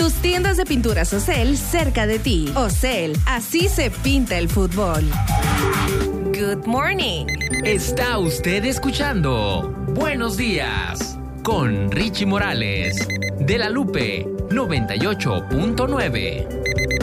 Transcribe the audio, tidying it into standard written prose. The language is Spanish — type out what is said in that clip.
Tus tiendas de pinturas Ocel cerca de ti. Ocel, así se pinta el fútbol. Good morning. Está usted escuchando Buenos Días con Richie Morales de La Lupe 98.9.